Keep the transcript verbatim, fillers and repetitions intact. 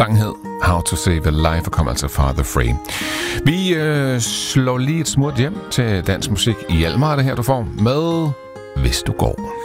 Sangen hed How to Save a Life og kom altså fra The Fray. Vi øh, slår lige et smut hjem til dansk musik i Almar, det her du får med Hvis du går.